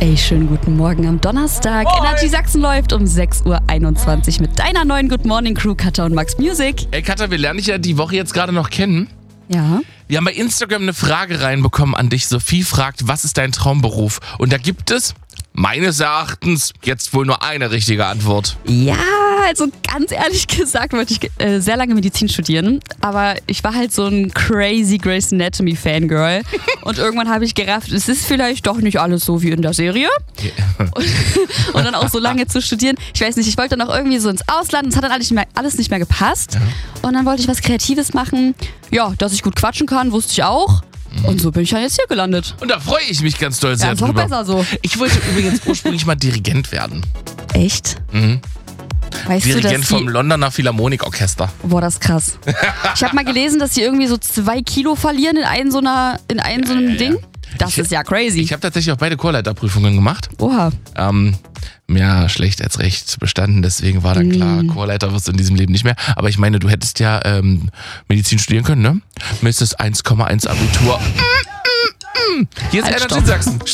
Ey, schönen guten Morgen am Donnerstag. Moin. Energy Sachsen läuft um 6.21 Uhr mit deiner neuen Good Morning Crew, Katja und Max Music. Ey Katja, wir lernen dich ja die Woche jetzt gerade noch kennen. Ja. Wir haben bei Instagram eine Frage reinbekommen an dich. Sophie fragt, was ist dein Traumberuf? Und da gibt es meines Erachtens jetzt wohl nur eine richtige Antwort. Ja, also ganz ehrlich gesagt wollte ich sehr lange Medizin studieren, aber ich war halt so ein crazy Grey's Anatomy Fangirl und irgendwann habe ich gerafft, es ist vielleicht doch nicht alles so wie in der Serie. Und dann auch so lange zu studieren. Ich weiß nicht, ich wollte dann auch irgendwie so ins Ausland, es hat dann alles nicht mehr gepasst. Ja. Und dann wollte ich was Kreatives machen. Ja, dass ich gut quatschen kann, wusste ich auch. Und so bin ich dann jetzt hier gelandet. Und da freue ich mich ganz doll sehr Ja, ist auch drüber. besser so. Ich wollte übrigens ursprünglich mal Dirigent werden. Echt? Mhm. Weißt du, Dirigent dass vom Londoner Philharmonikorchester. Boah, das ist krass. Ich habe mal gelesen, dass die irgendwie so 2 Kilo verlieren in einem so einem Ding. Das ist ja crazy. Ich habe tatsächlich auch beide Chorleiterprüfungen gemacht. Oha. Ja, schlecht als recht bestanden, deswegen war dann klar, Chorleiter wirst du in diesem Leben nicht mehr. Aber ich meine, du hättest ja Medizin studieren können, ne? Müsstest 1,1 Abitur. Hier ist Halt, Energy stopp. Sachsen.